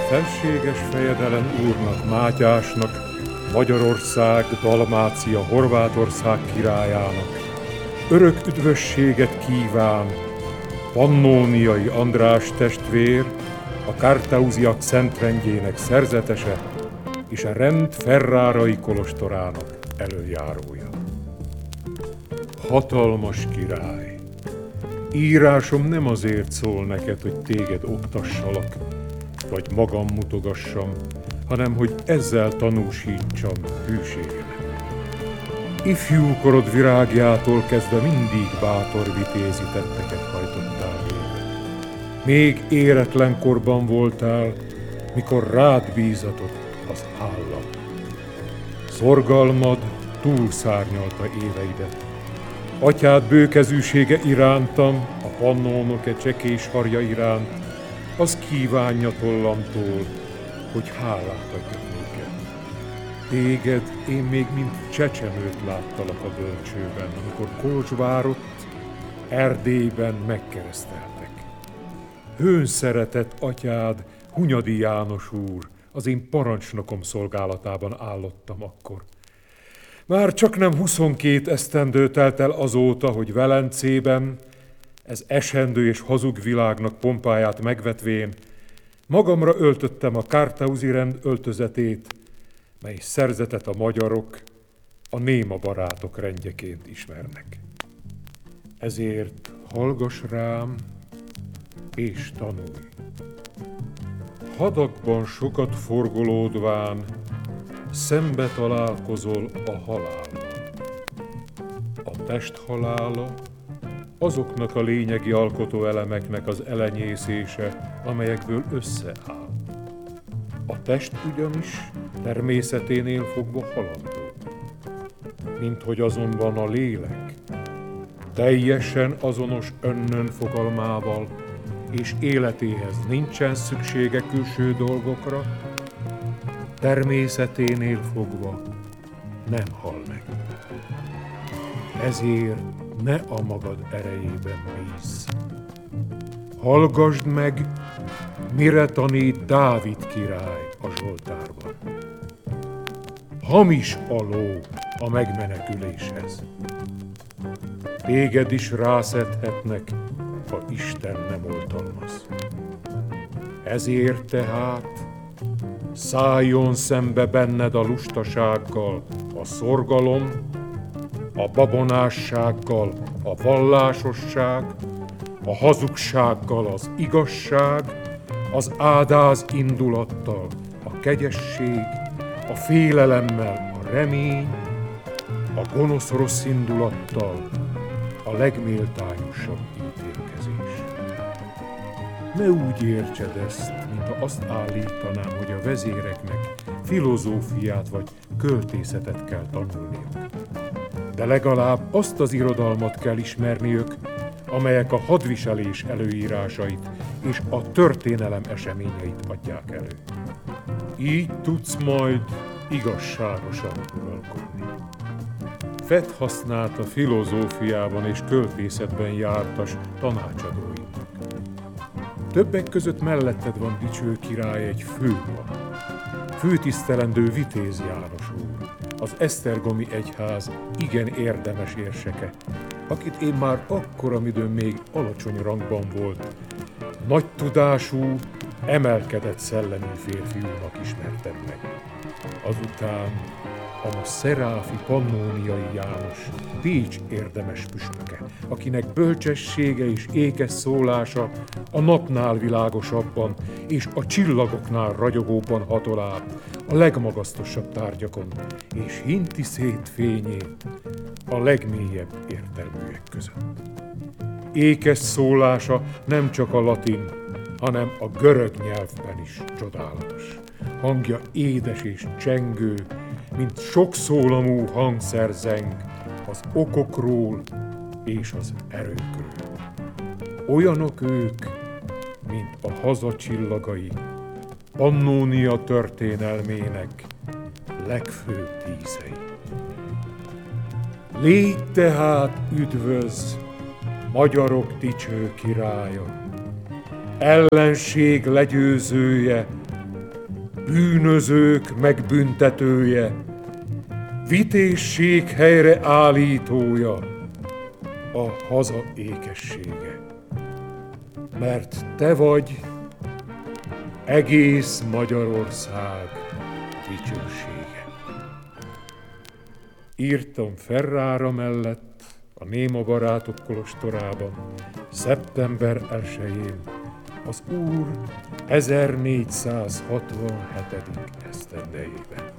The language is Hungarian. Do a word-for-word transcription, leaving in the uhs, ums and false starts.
Felséges fejedelem úrnak, Mátyásnak, Magyarország, Dalmácia, Horvátország királyának örök üdvösséget kíván Pannóniai András testvér, a Kartauziak Szentrendjének szerzetese és a rend Ferrárai kolostorának elöljárója. Hatalmas király! Írásom nem azért szól neked, hogy téged oktassalak, vagy magam mutogassam, hanem hogy ezzel tanúsítsam hűségemet. Ifjúkorod virágjától kezdve mindig bátor vitézi tetteket hajtottál végre. Még éretlen korban voltál, mikor rád bízatott az állam. Szorgalmad túlszárnyalta éveidet. Atyád bőkezűsége irántam, a pannónok csekés harja iránt, az kívánja tollamtól, hogy hálát adjak néked. Téged én még mint csecsemőt láttalak a bölcsőben, amikor Kolozsvárott, Erdélyben megkereszteltek. Hőn szeretett atyád, Hunyadi János úr, az én parancsnokom szolgálatában állottam akkor. Már csak nem huszonkét esztendő telt el azóta, hogy Velencében, ez esendő és hazug világnak pompáját megvetvén, magamra öltöttem a Kártauzi rend öltözetét, mely szerzetet a magyarok, a néma barátok rendjeként ismernek. Ezért hallgass rám, és tanulj. Hadakban sokat forgolódván, szembe találkozol a halállal. A test halála azoknak a lényegi alkotóelemeknek az elenyészése, amelyekből összeáll. A test ugyanis természeténél fogva halandó, minthogy azonban a lélek teljesen azonos önnön fogalmával, és életéhez nincsen szüksége külső dolgokra, természeténél fogva nem hal meg. Ezért ne a magad erejében bízz. Hallgasd meg, mire tanít Dávid király a Zsoltárban. Hamis a ló a megmeneküléshez. Téged is rászedhetnek, ha Isten nem oltalmaz. Ezért tehát szálljon szembe benned a lustasággal a szorgalom, a babonássággal a vallásosság, a hazugsággal az igazság, az ádáz indulattal a kegyesség, a félelemmel a remény, a gonosz rossz indulattal a legméltányosabb ítélkezés. Ne úgy értsed ezt, mintha azt állítanám, hogy a vezéreknek filozófiát vagy költészetet kell tanulniuk. De legalább azt az irodalmat kell ismerniük, amelyek a hadviselés előírásait és a történelem eseményeit adják elő. Így tudsz majd igazságosan uralkodni. Fedd használt a filozófiában és költészetben jártas tanácsadóinak. Többek között melletted van dicső király egy főpap, főtisztelendő Vitéz János úr, az esztergomi egyház igen érdemes érseke, akit én már akkor, amidőn még alacsony rangban volt, nagy tudású, emelkedett szellemű férfiúnak ismertem meg. Azután a Szeráfi Pannóniai János, Pécs érdemes püspöke, akinek bölcsessége és ékes szólása a napnál világosabban és a csillagoknál ragyogóban hatol át a legmagasztosabb tárgyakon, és hinti szét fényét a legmélyebb értelműek között. Ékes szólása nem csak a latin, hanem a görög nyelvben is csodálatos. Hangja édes és csengő, mint sokszólamú hangszer zeng az okokról és az erőkről. Olyanok ők, mint a haza csillagai, Pannónia történelmének legfőbb díszei. Légy tehát üdvöz, magyarok dicső királya, ellenség legyőzője, bűnözők megbüntetője, vitézség helyre állítója, a haza ékessége. Mert te vagy egész Magyarország dicsősége. Írtam Ferrara mellett a Néma Barátok kolostorában szeptember elsején az Úr ezernégyszázhatvanhetedik esztendejében.